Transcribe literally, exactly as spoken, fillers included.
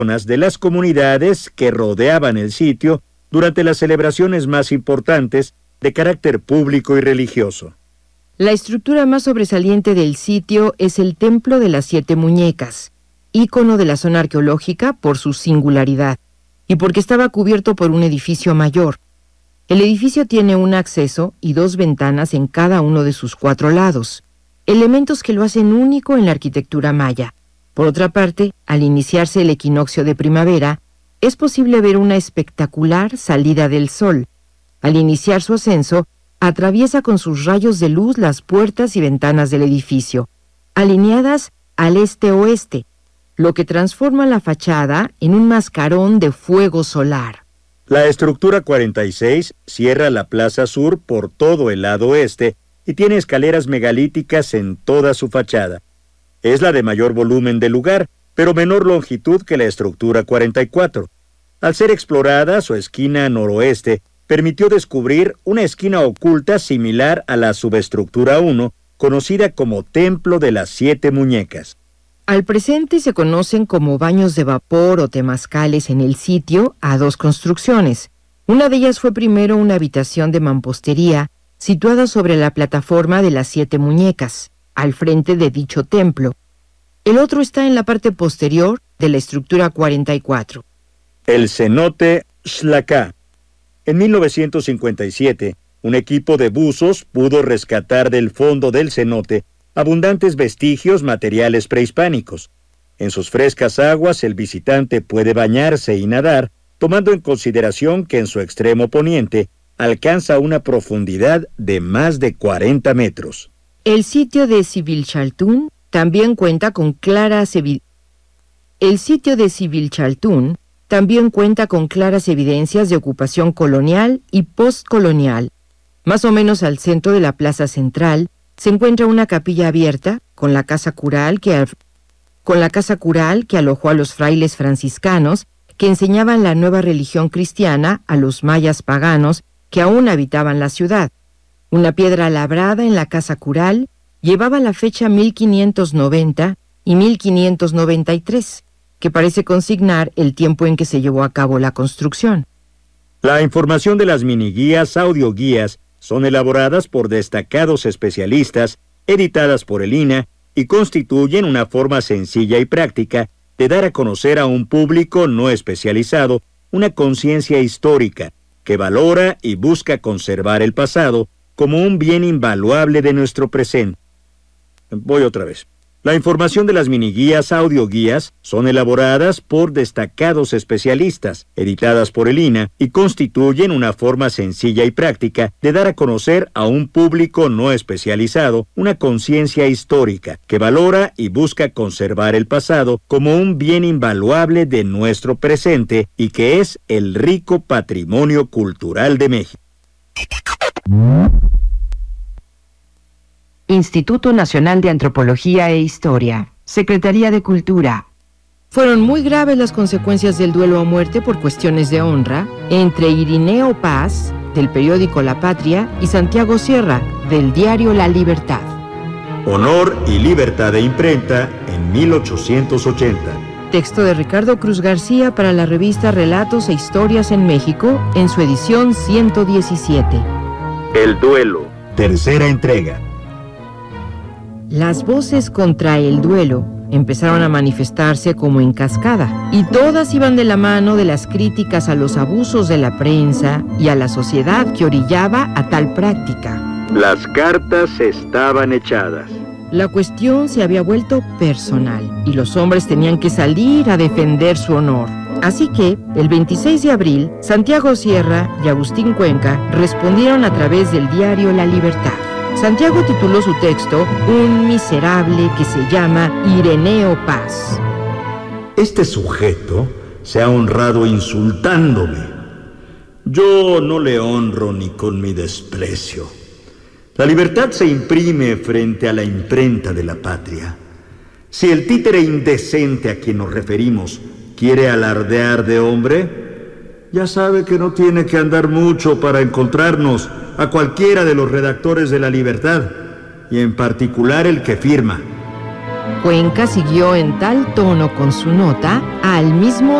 de las comunidades que rodeaban el sitio durante las celebraciones más importantes de carácter público y religioso. La estructura más sobresaliente del sitio es el Templo de las Siete Muñecas, ícono de la zona arqueológica por su singularidad y porque estaba cubierto por un edificio mayor. El edificio tiene un acceso y dos ventanas en cada uno de sus cuatro lados, elementos que lo hacen único en la arquitectura maya. Por otra parte, al iniciarse el equinoccio de primavera, es posible ver una espectacular salida del sol. Al iniciar su ascenso, atraviesa con sus rayos de luz las puertas y ventanas del edificio, alineadas al este-oeste, lo que transforma la fachada en un mascarón de fuego solar. La estructura cuarenta y seis cierra la plaza sur por todo el lado oeste y tiene escaleras megalíticas en toda su fachada. Es la de mayor volumen del lugar, pero menor longitud que la estructura cuarenta y cuatro. Al ser explorada, su esquina noroeste permitió descubrir una esquina oculta similar a la subestructura uno, conocida como Templo de las Siete Muñecas. Al presente se conocen como baños de vapor o temazcales en el sitio a dos construcciones. Una de ellas fue primero una habitación de mampostería situada sobre la plataforma de las Siete Muñecas, al frente de dicho templo. El otro está en la parte posterior de la estructura cuarenta y cuatro. El cenote Xlaca. En mil novecientos cincuenta y siete, un equipo de buzos pudo rescatar del fondo del cenote abundantes vestigios materiales prehispánicos. En sus frescas aguas el visitante puede bañarse y nadar, tomando en consideración que en su extremo poniente alcanza una profundidad de más de cuarenta metros. El sitio de Sibilchaltún también cuenta con claras evi- El sitio de Sibilchaltún también cuenta con claras evidencias de ocupación colonial y postcolonial. Más o menos al centro de la plaza central se encuentra una capilla abierta con la casa cural que, al- con la casa cural que alojó a los frailes franciscanos que enseñaban la nueva religión cristiana a los mayas paganos que aún habitaban la ciudad. Una piedra labrada en la casa cural llevaba la fecha mil quinientos noventa y mil quinientos noventa y tres, que parece consignar el tiempo en que se llevó a cabo la construcción. La información de las miniguías audioguías son elaboradas por destacados especialistas, editadas por el I N A y constituyen una forma sencilla y práctica de dar a conocer a un público no especializado una conciencia histórica que valora y busca conservar el pasado como un bien invaluable de nuestro presente. Voy otra vez. La información de las miniguías audioguías son elaboradas por destacados especialistas, editadas por el I N A y constituyen una forma sencilla y práctica de dar a conocer a un público no especializado una conciencia histórica que valora y busca conservar el pasado como un bien invaluable de nuestro presente y que es el rico patrimonio cultural de México. Instituto Nacional de Antropología e Historia, Secretaría de Cultura. Fueron muy graves las consecuencias del duelo a muerte por cuestiones de honra entre Irineo Paz, del periódico La Patria, y Santiago Sierra, del diario La Libertad. Honor y libertad de imprenta en mil ochocientos ochenta. Texto de Ricardo Cruz García para la revista Relatos e Historias en México, en su edición ciento diecisiete. El duelo. Tercera entrega. Las voces contra el duelo empezaron a manifestarse como en cascada, y todas iban de la mano de las críticas a los abusos de la prensa y a la sociedad que orillaba a tal práctica. Las cartas estaban echadas. La cuestión se había vuelto personal, y los hombres tenían que salir a defender su honor. Así que, el veintiséis de abril, Santiago Sierra y Agustín Cuenca respondieron a través del diario La Libertad. Santiago tituló su texto Un miserable que se llama Ireneo Paz. Este sujeto se ha honrado insultándome. Yo no le honro ni con mi desprecio. La libertad se imprime frente a la imprenta de la patria. Si el títere indecente a quien nos referimos quiere alardear de hombre, ya sabe que no tiene que andar mucho para encontrarnos a cualquiera de los redactores de La Libertad, y en particular el que firma. Cuenca siguió en tal tono con su nota al mismo